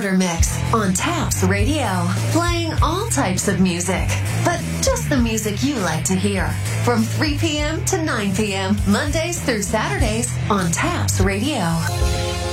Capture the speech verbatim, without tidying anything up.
Starter Mix on Taps Radio, playing all types of music, but just the music you like to hear. From three p.m. to nine p.m., Mondays through Saturdays on Taps Radio.